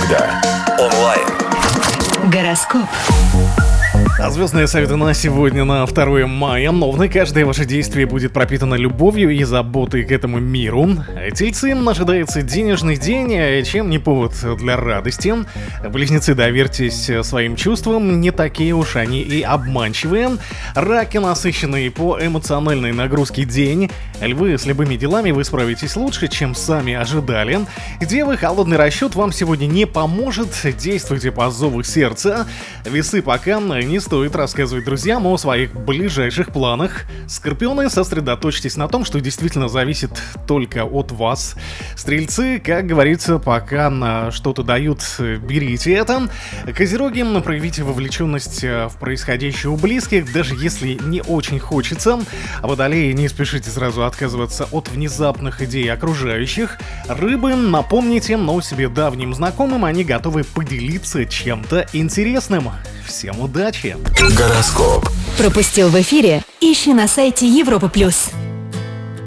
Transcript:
всегда онлайн. Гороскоп. Звездные советы на сегодня, на 2 мая. Новое каждое ваше действие будет пропитано любовью и заботой к этому миру. Тельцы, ожидается денежный день, чем не повод для радости. Близнецы, доверьтесь своим чувствам, не такие уж они и обманчивые. Раки, насыщенный по эмоциональной нагрузке день. Львы, с любыми делами вы справитесь лучше, чем сами ожидали. Девы, холодный расчет вам сегодня не поможет, действуйте по зову сердца. Весы, пока не стоит рассказывать друзьям о своих ближайших планах. Скорпионы, сосредоточьтесь на том, что действительно зависит только от вас. Стрельцы, как говорится, пока что-то дают, берите это. Козероги, проявите вовлеченность в происходящее у близких, даже если не очень хочется. Водолеи, не спешите сразу отказываться от внезапных идей окружающих. Рыбы, напомните о себе давним знакомым, они готовы поделиться чем-то интересным. Всем удачи! Гороскоп. Пропустил в эфире? Ищи на сайте Европа+.